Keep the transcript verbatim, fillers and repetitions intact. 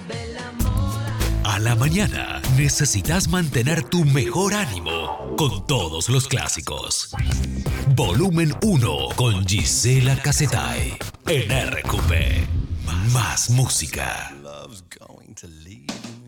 A la mañana necesitas mantener tu mejor ánimo con todos los clásicos. Volumen uno con Gisela Casetay en R Q P. Más música. Love's going to leave.